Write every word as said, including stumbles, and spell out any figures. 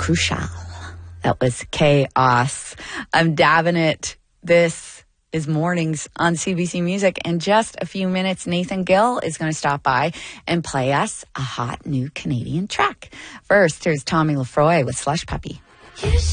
Crucial. That was Chaos. I'm dabbing it. This is Mornings on C B C Music. In just a few minutes, Nathan Gill is going to stop by and play us a hot new Canadian track. First, here's Tommy Lefroy with Slush Puppy.